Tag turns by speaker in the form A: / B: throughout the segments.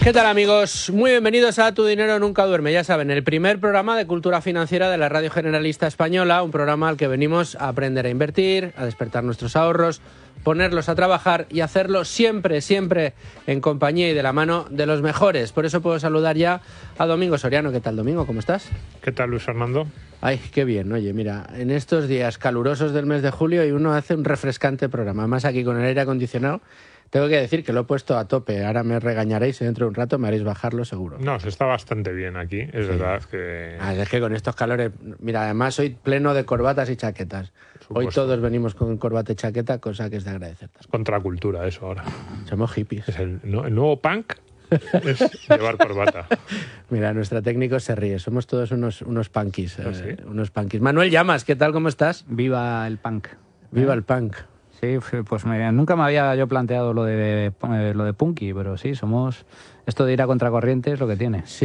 A: ¿Qué tal, amigos? Muy bienvenidos a Tu Dinero Nunca Duerme. Ya saben, el primer programa de cultura financiera de la Radio Generalista Española, un programa al que venimos a aprender a invertir, a despertar nuestros ahorros, ponerlos a trabajar y hacerlo siempre, siempre en compañía y de la mano de los mejores. Por eso puedo saludar ya a Domingo Soriano. ¿Qué tal, Domingo? ¿Cómo estás?
B: ¿Qué tal, Luis Fernando?
A: Ay, qué bien. Oye, mira, en estos días calurosos del mes de julio y uno hace un refrescante programa. Además, aquí con el aire acondicionado, tengo que decir que lo he puesto a tope. Ahora me regañaréis y dentro de un rato me haréis bajarlo seguro.
B: No, se está bastante bien aquí, es verdad que...
A: Es que con estos calores... Mira, además soy pleno de corbatas y chaquetas. Hoy todos venimos con corbata y chaqueta, cosa que es de agradecer.
B: Es contracultura eso ahora.
A: Somos hippies.
B: Es el nuevo punk es llevar corbata.
A: Mira, nuestro técnico se ríe. Somos todos unos punkis.
B: ¿Ah, sí?
A: Unos punkis. Manuel Llamas, ¿qué tal? ¿Cómo estás?
C: Viva el punk.
A: Viva el punk.
C: Sí, pues nunca me había yo planteado lo de punky, pero sí, somos... Esto de ir a contracorriente es lo que tiene.
A: Sí.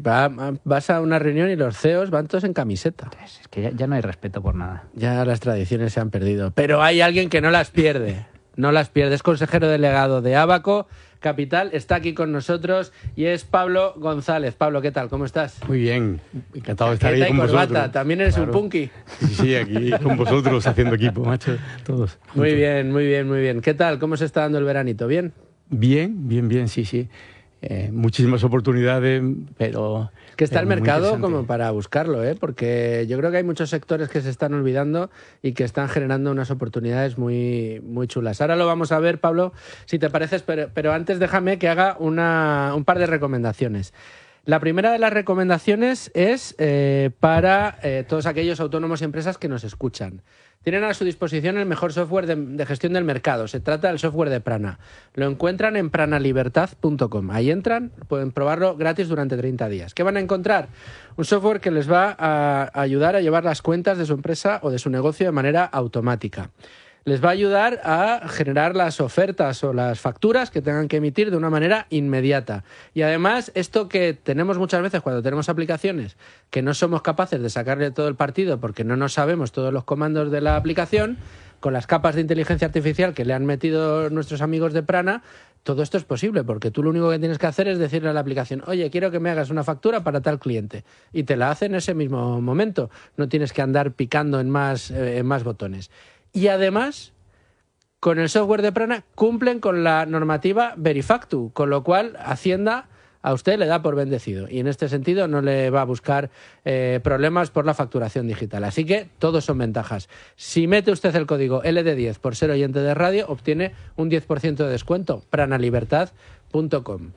A: Vas a una reunión y los CEOs van todos en camiseta.
C: Es que ya no hay respeto por nada.
A: Ya las tradiciones se han perdido. Pero hay alguien que no las pierde. No las pierde. Es consejero delegado de Abaco Capital. Está aquí con nosotros y es Pablo González. Pablo, ¿qué tal? ¿Cómo estás?
D: Muy bien. Encantado de estar ahí con vosotros.
A: ¿También eres un punky?
D: Sí, aquí con vosotros haciendo equipo, macho. Todos.
A: Muy bien. ¿Qué tal? ¿Cómo se está dando el veranito? ¿Bien?
D: Bien, sí. Muchísimas oportunidades, pero...
A: Que está el mercado como para buscarlo, porque yo creo que hay muchos sectores que se están olvidando y que están generando unas oportunidades muy, muy chulas. Ahora lo vamos a ver, Pablo, si te parece, pero antes déjame que haga un par de recomendaciones. La primera de las recomendaciones es para todos aquellos autónomos y empresas que nos escuchan. Tienen a su disposición el mejor software de gestión del mercado. Se trata del software de Prana. Lo encuentran en pranalibertad.com. Ahí entran, pueden probarlo gratis durante 30 días. ¿Qué van a encontrar? Un software que les va a ayudar a llevar las cuentas de su empresa o de su negocio de manera automática. Les va a ayudar a generar las ofertas o las facturas que tengan que emitir de una manera inmediata. Y además, esto que tenemos muchas veces cuando tenemos aplicaciones que no somos capaces de sacarle todo el partido porque no nos sabemos todos los comandos de la aplicación, con las capas de inteligencia artificial que le han metido nuestros amigos de Prana, todo esto es posible, porque tú lo único que tienes que hacer es decirle a la aplicación: oye, quiero que me hagas una factura para tal cliente, y te la hace en ese mismo momento. No tienes que andar picando en más botones. Y además, con el software de Prana cumplen con la normativa Verifactu, con lo cual Hacienda a usted le da por bendecido y en este sentido no le va a buscar problemas por la facturación digital. Así que todos son ventajas. Si mete usted el código LD10 por ser oyente de radio, obtiene un 10% de descuento. pranalibertad.com.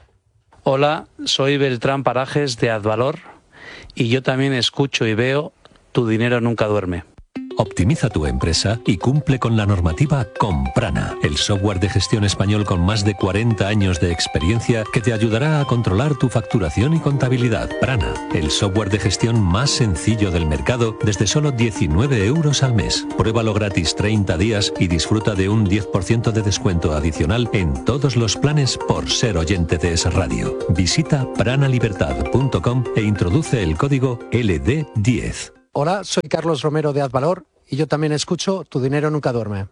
E: Hola, soy Beltrán Parajes de Advalor y yo también escucho y veo Tu Dinero Nunca Duerme.
F: Optimiza tu empresa y cumple con la normativa con Prana, el software de gestión español con más de 40 años de experiencia que te ayudará a controlar tu facturación y contabilidad. Prana, el software de gestión más sencillo del mercado desde solo 19 euros al mes. Pruébalo gratis 30 días y disfruta de un 10% de descuento adicional en todos los planes por ser oyente de Es Radio. Visita pranalibertad.com e introduce el código LD10.
G: Hola, soy Carlos Romero de Advalor y yo también escucho Tu Dinero Nunca Duerme.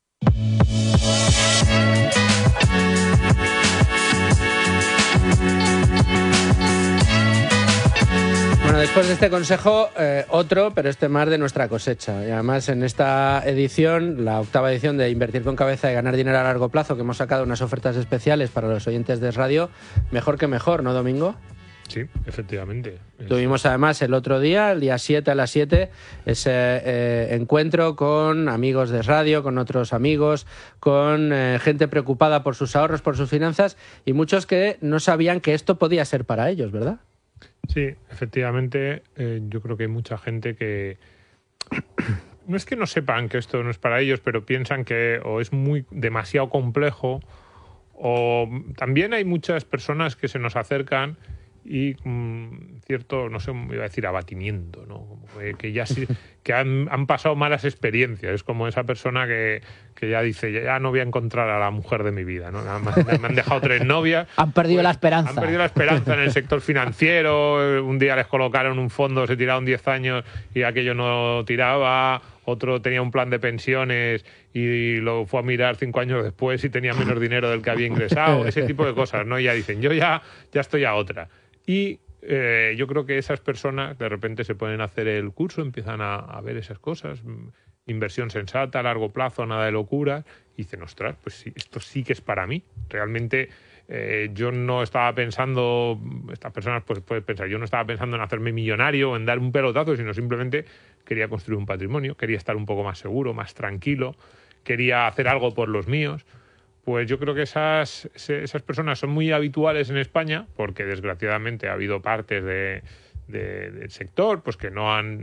A: Bueno, después de este consejo, otro, pero este más de nuestra cosecha. Y además en esta edición, la 8ª edición de Invertir con Cabeza y Ganar Dinero a Largo Plazo, que hemos sacado unas ofertas especiales para los oyentes de Es Radio, mejor que mejor, ¿no, Domingo?
B: Sí, efectivamente.
A: Tuvimos además el otro día, el día 7 a las 7, ese encuentro con amigos de radio, con otros amigos, con gente preocupada por sus ahorros, por sus finanzas y muchos que no sabían que esto podía ser para ellos, ¿verdad?
B: Sí, efectivamente. Yo creo que hay mucha gente que... No es que no sepan que esto no es para ellos, pero piensan que o es demasiado complejo, o también hay muchas personas que se nos acercan y cierto, no sé, iba a decir abatimiento, ¿no? Como que ya sí, que han pasado malas experiencias. Es como esa persona que ya dice, ya no voy a encontrar a la mujer de mi vida, ¿no? Nada más, me han dejado 3 novias.
C: Han perdido la esperanza.
B: Han perdido la esperanza en el sector financiero. Un día les colocaron un fondo, se tiraron 10 años y aquello no tiraba. otro tenía un plan de pensiones y lo fue a mirar 5 años después y tenía menos dinero del que había ingresado, ese tipo de cosas, ¿no? Y ya dicen, yo ya estoy a otra. Y yo creo que esas personas de repente se ponen a hacer el curso, empiezan a ver esas cosas, inversión sensata, a largo plazo, nada de locura, y dicen, ostras, pues sí, esto sí que es para mí. Realmente yo no estaba pensando, estas personas pues pueden pensar, yo no estaba pensando en hacerme millonario o en dar un pelotazo, sino simplemente quería construir un patrimonio, quería estar un poco más seguro, más tranquilo, quería hacer algo por los míos. Pues yo creo que esas personas son muy habituales en España, porque desgraciadamente ha habido partes del sector pues que no han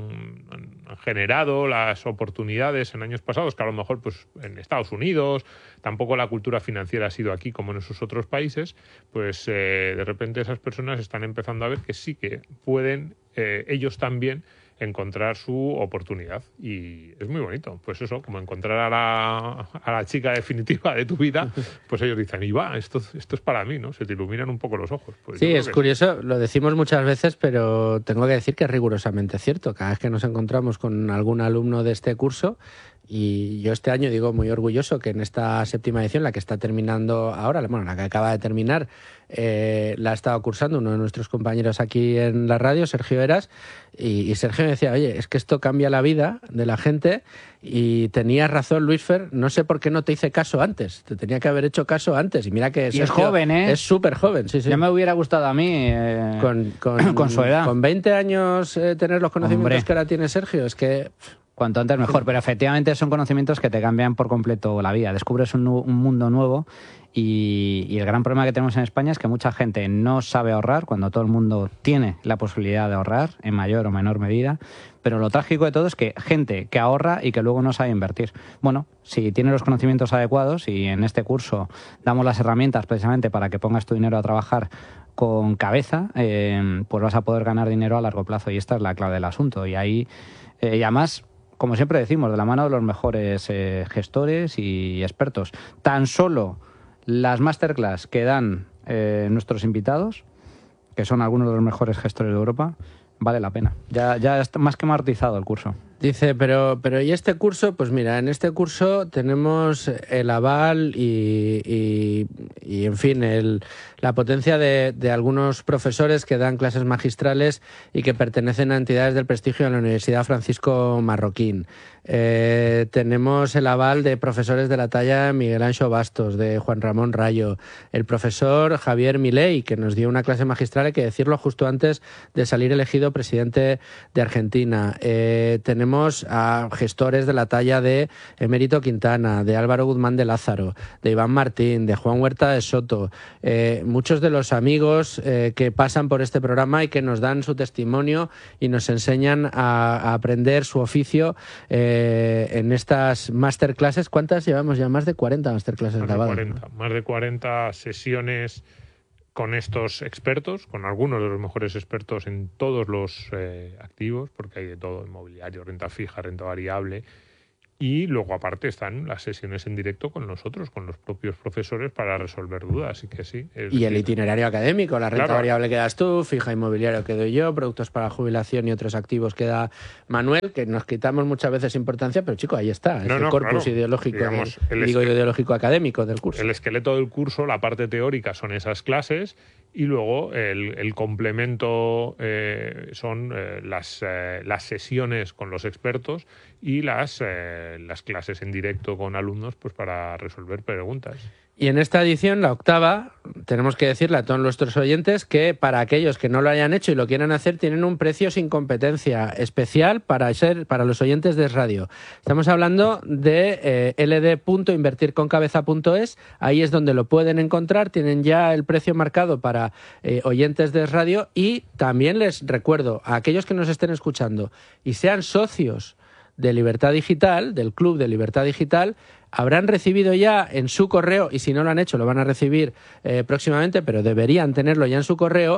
B: generado las oportunidades en años pasados, que a lo mejor pues en Estados Unidos tampoco la cultura financiera ha sido aquí como en esos otros países. Pues de repente esas personas están empezando a ver que sí que pueden ellos también encontrar su oportunidad, y es muy bonito. Pues eso, como encontrar a la chica definitiva de tu vida, pues ellos dicen, y va, esto es para mí, ¿no? Se te iluminan un poco los ojos. Pues
A: sí, es curioso, lo decimos muchas veces, pero tengo que decir que es rigurosamente cierto. Cada vez que nos encontramos con algún alumno de este curso, y yo este año digo muy orgulloso que en esta 7ª edición, la que está terminando ahora, bueno, la que acaba de terminar, la ha estado cursando uno de nuestros compañeros aquí en la radio, Sergio Eras, y Sergio me decía, oye, es que esto cambia la vida de la gente, y tenías razón, Luisfer, no sé por qué no te hice caso antes, te tenía que haber hecho caso antes, y mira que
C: Sergio es joven, ¿eh?
A: Es súper joven, sí.
C: Ya me hubiera gustado a mí con su edad.
A: Con 20 años tener los conocimientos que ahora tiene Sergio, es que...
C: Cuanto antes mejor, pero efectivamente son conocimientos que te cambian por completo la vida. Descubres un mundo nuevo y el gran problema que tenemos en España es que mucha gente no sabe ahorrar cuando todo el mundo tiene la posibilidad de ahorrar en mayor o menor medida. Pero lo trágico de todo es que gente que ahorra y que luego no sabe invertir. Bueno, si tienes los conocimientos adecuados y en este curso damos las herramientas precisamente para que pongas tu dinero a trabajar con cabeza, pues vas a poder ganar dinero a largo plazo, y esta es la clave del asunto. Y ahí, y además, como siempre decimos, de la mano de los mejores gestores y expertos. Tan solo las masterclass que dan nuestros invitados, que son algunos de los mejores gestores de Europa, vale la pena. Ya está más que amortizado el curso.
A: Dice, pero ¿y este curso? Pues mira, en este curso tenemos el aval y en fin, la potencia de algunos profesores que dan clases magistrales y que pertenecen a entidades del prestigio de la Universidad Francisco Marroquín. Tenemos el aval de profesores de la talla de Miguel Anxo Bastos, de Juan Ramón Rayo, el profesor Javier Milei, que nos dio una clase magistral, hay que decirlo, justo antes de salir elegido presidente de Argentina. Tenemos a gestores de la talla de Emérito Quintana, de Álvaro Guzmán de Lázaro, de Iván Martín, de Juan Huerta de Soto, muchos de los amigos que pasan por este programa y que nos dan su testimonio y nos enseñan a aprender su oficio en estas masterclasses. ¿Cuántas llevamos ya? Más de 40 masterclasses grabadas.
B: Más de 40 sesiones con estos expertos, con algunos de los mejores expertos en todos los activos, porque hay de todo: inmobiliario, renta fija, renta variable. Y luego aparte están las sesiones en directo con nosotros, con los propios profesores, para resolver dudas. Así que sí.
A: Y el itinerario académico, la renta variable que das tú, fija inmobiliario que doy yo, productos para jubilación y otros activos que da Manuel, que nos quitamos muchas veces importancia, pero chico, ahí está, es el corpus ideológico, digamos, ideológico académico del curso.
B: El esqueleto del curso, la parte teórica, son esas clases, y luego el complemento son las sesiones con los expertos y las clases en directo con alumnos, pues para resolver preguntas.
A: Y en esta edición, la 8ª, tenemos que decirle a todos nuestros oyentes que para aquellos que no lo hayan hecho y lo quieran hacer, tienen un precio sin competencia especial para los oyentes de radio. Estamos hablando de ld.invertirconcabeza.es, ahí es donde lo pueden encontrar, tienen ya el precio marcado para oyentes de radio, y también les recuerdo a aquellos que nos estén escuchando y sean socios de Libertad Digital, del Club de Libertad Digital, habrán recibido ya en su correo, y si no lo han hecho lo van a recibir próximamente, pero deberían tenerlo ya en su correo,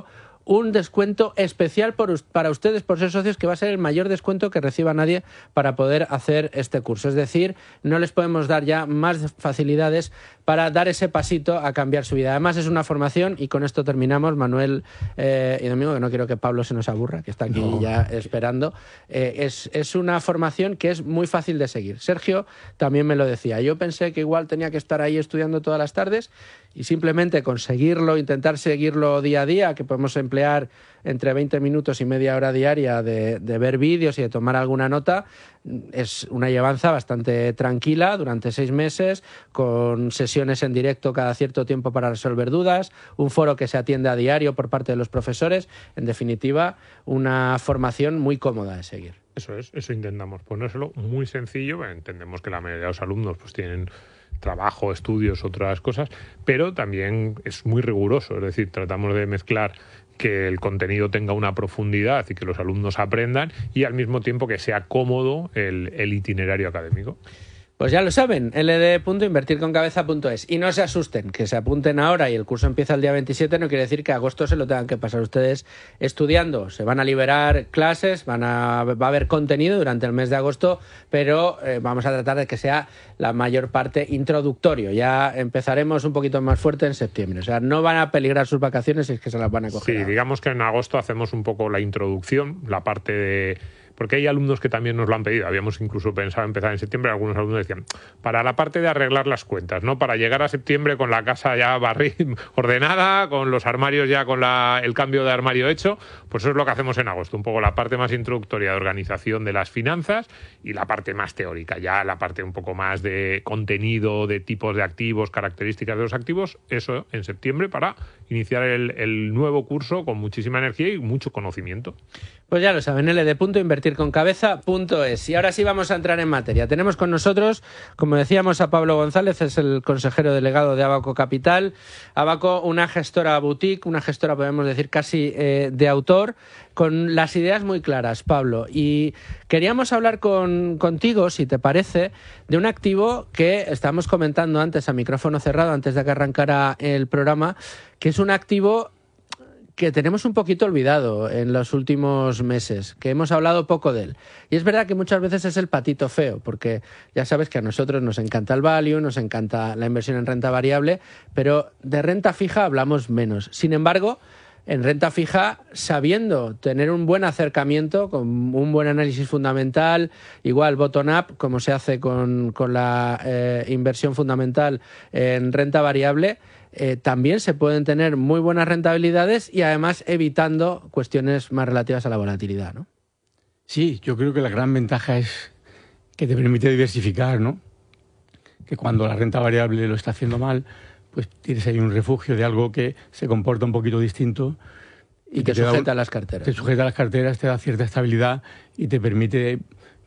A: un descuento especial para ustedes por ser socios, que va a ser el mayor descuento que reciba nadie para poder hacer este curso. Es decir, no les podemos dar ya más facilidades para dar ese pasito a cambiar su vida. Además, es una formación, y con esto terminamos, Manuel y Domingo, que no quiero que Pablo se nos aburra, que está aquí ya esperando. Es una formación que es muy fácil de seguir. Sergio también me lo decía. Yo pensé que igual tenía que estar ahí estudiando todas las tardes, y simplemente conseguirlo, intentar seguirlo día a día, que podemos emplear entre 20 minutos y media hora diaria de ver vídeos y de tomar alguna nota, es una llevanza bastante tranquila durante 6 meses, con sesiones en directo cada cierto tiempo para resolver dudas, un foro que se atiende a diario por parte de los profesores. En definitiva, una formación muy cómoda de seguir.
B: Eso intentamos ponérselo muy sencillo. Entendemos que la mayoría de los alumnos pues tienen trabajo, estudios, otras cosas, pero también es muy riguroso. Es decir, tratamos de mezclar que el contenido tenga una profundidad y que los alumnos aprendan, y al mismo tiempo que sea cómodo el itinerario académico.
A: Pues ya lo saben, ld.invertirconcabeza.es. Y no se asusten, que se apunten ahora y el curso empieza el día 27, no quiere decir que agosto se lo tengan que pasar ustedes estudiando. Se van a liberar clases, va a haber contenido durante el mes de agosto, pero vamos a tratar de que sea la mayor parte introductorio. Ya empezaremos un poquito más fuerte en septiembre. O sea, no van a peligrar sus vacaciones si es que se las van a coger.
B: Sí, digamos que en agosto hacemos un poco la introducción, la parte de... Porque hay alumnos que también nos lo han pedido. Habíamos incluso pensado empezar en septiembre. Algunos alumnos decían, para la parte de arreglar las cuentas, ¿no? Para llegar a septiembre con la casa ya ordenada, con los armarios ya con el cambio de armario hecho. Pues eso es lo que hacemos en agosto. Un poco la parte más introductoria de organización de las finanzas y la parte más teórica. Ya la parte un poco más de contenido, de tipos de activos, características de los activos. Eso en septiembre, para iniciar el nuevo curso con muchísima energía y mucho conocimiento.
A: Pues ya lo saben, ld.invertirconcabeza.es. Y ahora sí vamos a entrar en materia. Tenemos con nosotros, como decíamos, a Pablo González, es el consejero delegado de Abaco Capital. Abaco, una gestora boutique, una gestora, podemos decir, casi de autor, con las ideas muy claras, Pablo. Y queríamos hablar contigo, si te parece, de un activo que estábamos comentando antes a micrófono cerrado, antes de que arrancara el programa, que es un activo que tenemos un poquito olvidado en los últimos meses, que hemos hablado poco de él. Y es verdad que muchas veces es el patito feo, porque ya sabes que a nosotros nos encanta el value, nos encanta la inversión en renta variable, pero de renta fija hablamos menos. Sin embargo, en renta fija, sabiendo tener un buen acercamiento, con un buen análisis fundamental, igual bottom-up, como se hace con la inversión fundamental en renta variable, también se pueden tener muy buenas rentabilidades y además evitando cuestiones más relativas a la volatilidad, ¿no?
D: Sí, yo creo que la gran ventaja es que te permite diversificar, ¿no? Que cuando la renta variable lo está haciendo mal, pues tienes ahí un refugio de algo que se comporta un poquito distinto.
A: Y que sujeta a las carteras.
D: Te sujeta a las carteras, te da cierta estabilidad y te permite,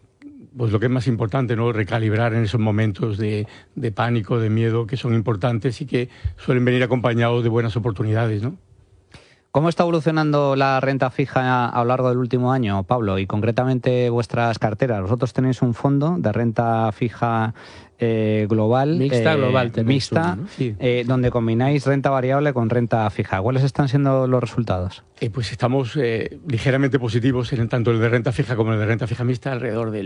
D: pues lo que es más importante, ¿no? Recalibrar en esos momentos de pánico, de miedo, que son importantes y que suelen venir acompañados de buenas oportunidades, ¿no?
C: ¿Cómo está evolucionando la renta fija a lo largo del último año, Pablo? Y concretamente vuestras carteras. Vosotros tenéis un fondo de renta fija global.
A: Global tenéis
C: mixta,
A: uno, ¿no?
D: Sí.
C: donde combináis renta variable con renta fija. ¿Cuáles están siendo los resultados?
D: Pues estamos ligeramente positivos en tanto el de renta fija como el de renta fija mixta, alrededor entre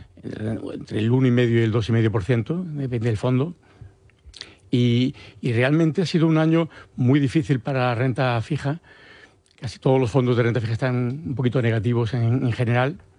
D: el 1,5% y el 2,5%, depende del fondo. Y realmente ha sido un año muy difícil para la renta fija. Casi todos los fondos de renta fija están un poquito negativos en general.